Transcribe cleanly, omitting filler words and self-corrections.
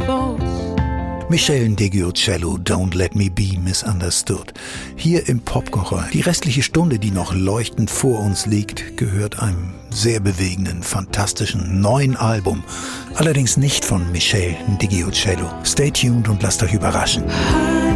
Michel Ndegeocello, Don't Let Me Be Misunderstood. Hier im Popkocher. Die restliche Stunde, die noch leuchtend vor uns liegt, gehört einem sehr bewegenden, fantastischen neuen Album. Allerdings nicht von Michel Ndegeocello. Stay tuned und lasst euch überraschen.